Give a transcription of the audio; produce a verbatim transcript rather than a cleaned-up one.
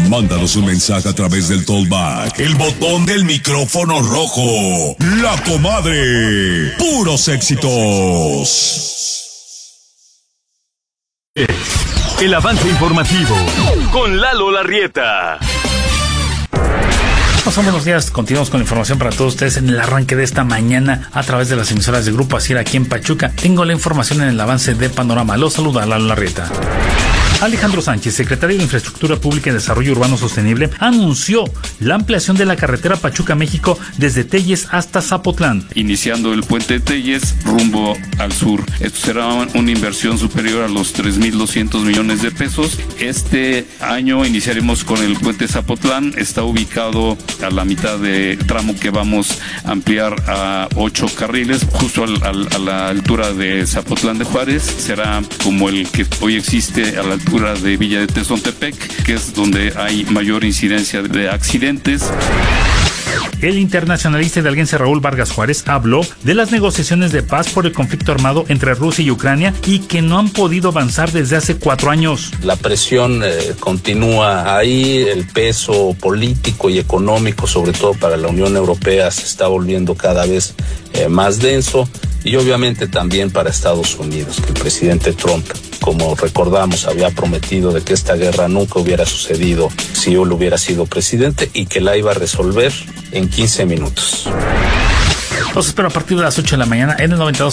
Mándanos un mensaje a través del Tollback, el botón del micrófono rojo. La Comadre. Puros éxitos. El avance informativo con Lalo Larrieta. Pues, buenos días, continuamos con la información para todos ustedes en el arranque de esta mañana a través de las emisoras de Grupo Asir aquí en Pachuca. Tengo la información en el avance de Panorama. Los saluda Lalo Larrieta. Alejandro Sánchez, secretario de Infraestructura Pública y Desarrollo Urbano Sostenible, anunció la ampliación de la carretera Pachuca-México desde Telles hasta Zapotlán. Iniciando el puente de Telles rumbo al sur. Esto será una inversión superior a los tres mil doscientos millones de pesos. Este año iniciaremos con el puente Zapotlán. Está ubicado a la mitad de tramo que vamos a ampliar a ocho carriles, justo al, al, a la altura de Zapotlán de Juárez. Será como el que hoy existe a la altura de Villa de Tezontepec, que es donde hay mayor incidencia de accidentes. El internacionalista hidalguense Raúl Vargas Juárez habló de las negociaciones de paz por el conflicto armado entre Rusia y Ucrania y que no han podido avanzar desde hace cuatro años. La presión eh, continúa ahí, el peso político y económico, sobre todo para la Unión Europea, se está volviendo cada vez eh, más denso, y obviamente también para Estados Unidos, que el presidente Trump, como recordamos, había prometido de que esta guerra nunca hubiera sucedido si él hubiera sido presidente y que la iba a resolver en quince minutos. Los espero a partir de las ocho de la mañana en el noventa y dos